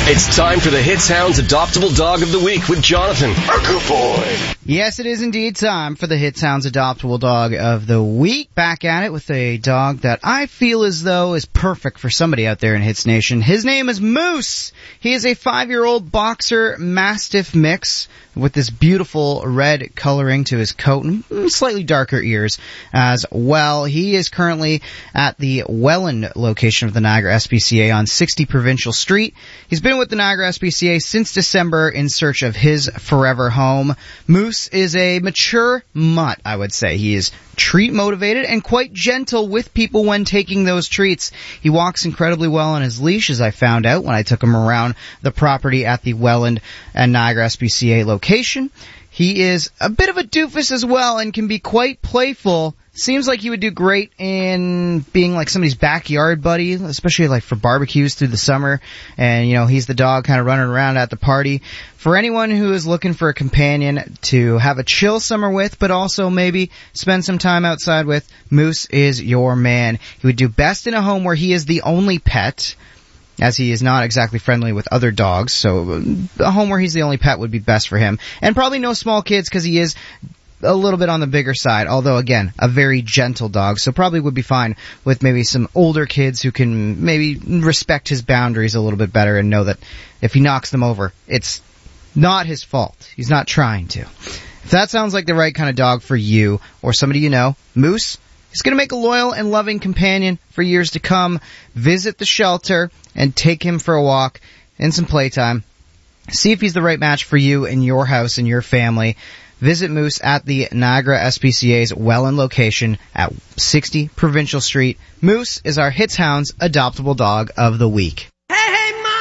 It's time for the Hits Hounds Adoptable Dog of the Week with Jonathan. A good boy. Yes, it is indeed time for the Hits Hounds Adoptable Dog of the Week. Back at it with a dog that I feel as though is perfect for somebody out there in Hits Nation. His name is Moose. He is a 5-year-old boxer mastiff mix with this beautiful red coloring to his coat and slightly darker ears as well. He is currently at the Welland location of the Niagara SPCA on 60 Provincial Street. He's been with the Niagara SPCA since December in search of his forever home. Moose is a mature mutt, I would say. He is treat motivated and quite gentle with people when taking those treats. He walks incredibly well on his leash, as I found out when I took him around the property at the Welland and Niagara SPCA location. He is a bit of a doofus as well and can be quite playful. Seems like he would do great in being like somebody's backyard buddy, especially like for barbecues through the summer. And, you know, he's the dog kind of running around at the party. For anyone who is looking for a companion to have a chill summer with, but also maybe spend some time outside with, Moose is your man. He would do best in a home where he is the only pet, as he is not exactly friendly with other dogs. So a home where he's the only pet would be best for him. And probably no small kids because he is a little bit on the bigger side, although again, a very gentle dog, so probably would be fine with maybe some older kids who can maybe respect his boundaries a little bit better and know that if he knocks them over, it's not his fault. He's not trying to. If that sounds like the right kind of dog for you or somebody you know, Moose is going to make a loyal and loving companion for years to come. Visit the shelter and take him for a walk and some playtime. See if he's the right match for you and your house and your family. Visit Moose at the Niagara SPCA's Welland location at 60 Provincial Street. Moose is our Hits Hounds Adoptable Dog of the Week.